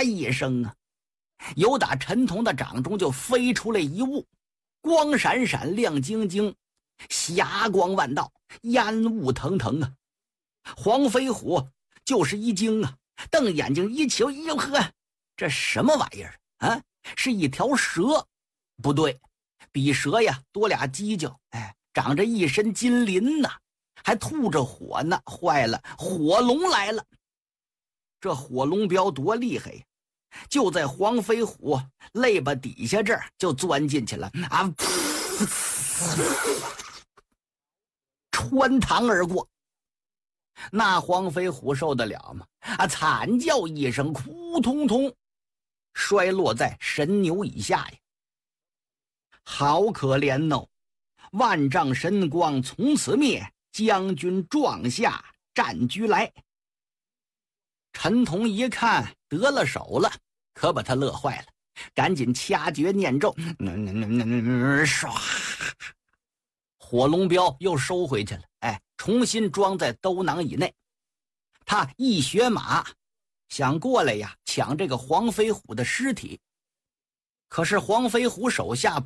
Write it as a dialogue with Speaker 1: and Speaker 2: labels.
Speaker 1: 一声啊，由打陈同的掌中就飞出来一物，光闪闪亮晶晶，霞光万道，烟雾腾腾啊。黄飞虎就是一惊啊，瞪眼睛一瞧，哟呵，这什么玩意儿啊？是一条蛇？不对，比蛇呀多俩犄角，长着一身金鳞呐，还吐着火呢。坏了，火龙来了！这火龙镖多厉害呀！就在黄飞虎肋巴底下这儿就钻进去了啊！穿堂而过。那黄飞虎受得了吗？惨叫一声，扑通通摔落在神牛以下呀！好可怜哦！万丈神光从此灭，将军撞下战驹来。陈同一看得了手了，可把他乐坏了，赶紧掐诀念咒，唰，火龙镖又收回去了，重新装在兜囊以内。他一学马，想过来呀抢这个黄飞虎的尸体，可是黄飞虎手下